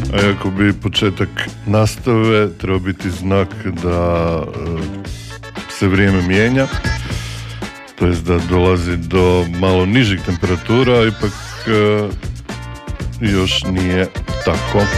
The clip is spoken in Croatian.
A iako bi početak nastave trebao biti znak da se vrijeme mijenja, to jest da dolazi do malo nižih temperatura, ipak još nije tako.